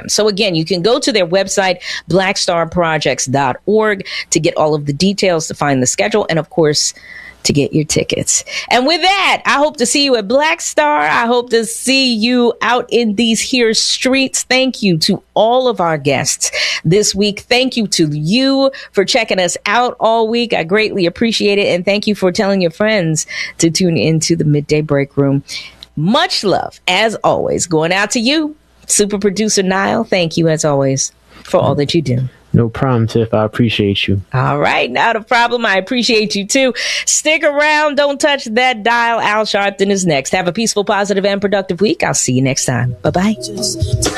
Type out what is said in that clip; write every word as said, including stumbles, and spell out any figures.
program. So again, you can go to their website, black star projects dot org, to get all of the details, to find the schedule, and of course, to get your tickets. And with that, I hope to see you at Black Star. I hope to see you out in these here streets. Thank you to all of our guests this week. Thank you to you for checking us out all week. I greatly appreciate it. And thank you for telling your friends to tune into the Midday Break Room. Much love, as always, going out to you, super producer Niall. Thank you, as always, for all that you do. No problem, Tiff. I appreciate you. All right. Not a problem. I appreciate you, too. Stick around. Don't touch that dial. Al Sharpton is next. Have a peaceful, positive, and productive week. I'll see you next time. Bye-bye.